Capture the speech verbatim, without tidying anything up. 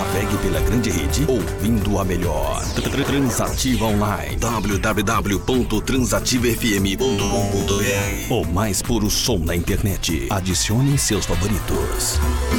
Navegue pela grande rede, ouvindo a melhor. Transativa Online. w w w ponto transativa f m ponto com ponto b r. O mais puro som da internet. Adicione seus favoritos.